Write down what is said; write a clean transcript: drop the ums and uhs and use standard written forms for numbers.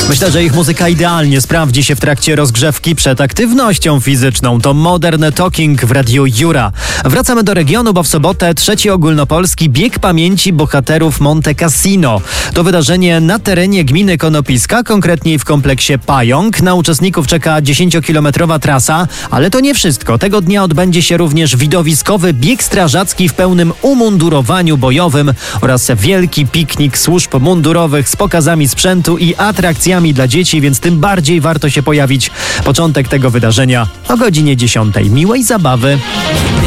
Myślę, że ich muzyka idealnie sprawdzi się w trakcie rozgrzewki przed aktywnością fizyczną. To Modern Talking w Radiu Jura. Wracamy do regionu, bo w sobotę 3. ogólnopolski bieg pamięci bohaterów Monte Cassino. To wydarzenie na terenie gminy Konopiska, konkretniej w kompleksie Pająk. Na uczestników czeka 10-kilometrowa trasa, ale to nie wszystko. Tego dnia odbędzie się również widowiskowy bieg strażacki w pełnym umundurowaniu bojowym oraz wielki piknik służb mundurowych z pokazami sprzętu i atrakcjami dla dzieci, więc tym bardziej warto się pojawić. Początek tego wydarzenia o godzinie 10. Miłej zabawy!